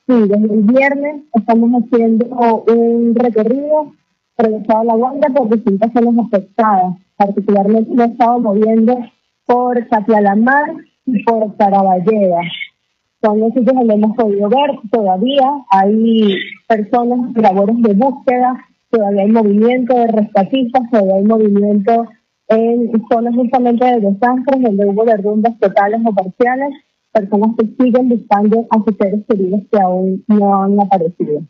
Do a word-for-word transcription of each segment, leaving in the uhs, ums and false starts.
Sí, desde el viernes estamos haciendo un recorrido regresado a La Guaira por distintas zonas afectadas. Particularmente me he estado moviendo por Catlalamar y por Caraballeda. Son los sitios donde hemos podido ver, todavía hay personas en labores de búsqueda, todavía hay movimiento de rescatistas, todavía hay movimiento en zonas justamente de desastres donde hubo derrumbes totales o parciales, personas que siguen buscando a sus seres queridos que aún no han aparecido.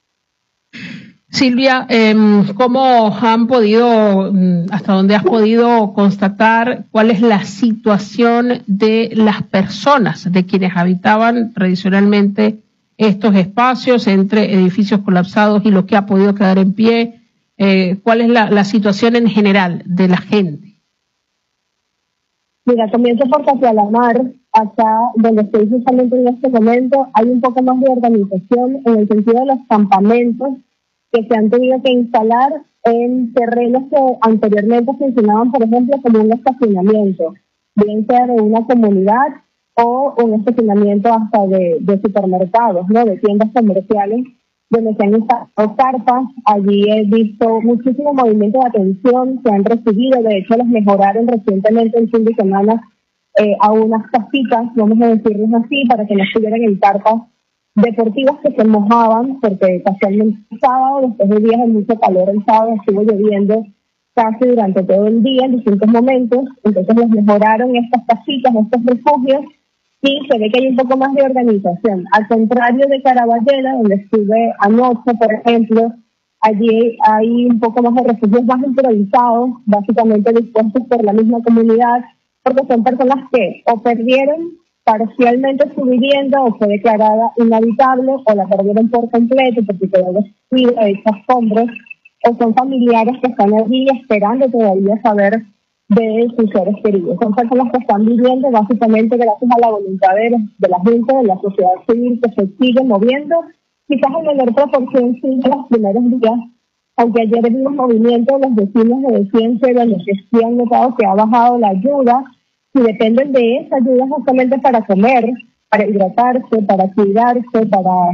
Silvia, eh, ¿cómo han podido, hasta dónde has podido constatar cuál es la situación de las personas, de quienes habitaban tradicionalmente estos espacios entre edificios colapsados y lo que ha podido quedar en pie? Eh, ¿Cuál es la, la situación en general de la gente? Mira, comienzo por Catlalamar, acá donde estoy justamente en este momento, hay un poco más de organización en el sentido de los campamentos que se han tenido que instalar en terrenos que anteriormente funcionaban, por ejemplo, como un estacionamiento, bien sea de una comunidad o un estacionamiento hasta de, de supermercados, ¿no? De tiendas comerciales, donde se han instalado carpas. Allí he visto muchísimo movimiento de atención, se han recibido, de hecho los mejoraron recientemente en fin de semana eh, a unas casitas, vamos a decirles así, para que no estuvieran en carpas deportivas que se mojaban, porque casualmente el sábado, después de días de mucho calor, el sábado estuvo lloviendo casi durante todo el día en distintos momentos, entonces les mejoraron estas casitas, estos refugios, y se ve que hay un poco más de organización. Al contrario de Caraballeda, donde estuve anoche, por ejemplo, allí hay un poco más de refugios más improvisados, básicamente dispuestos por la misma comunidad, porque son personas que o perdieron parcialmente su vivienda o fue declarada inhabitable o la perdieron por completo porque quedó destruida, hecha escombros, o son familiares que están allí esperando todavía saber de sus seres queridos. Son personas que están viviendo básicamente gracias a la voluntad de, de la gente, de la sociedad civil que se sigue moviendo, quizás en menor proporción sí de los primeros días, aunque ayer vimos movimiento de los vecinos de decían que de los que sí han notado que ha bajado la ayuda, y dependen de esa ayuda justamente para comer, para hidratarse, para cuidarse, para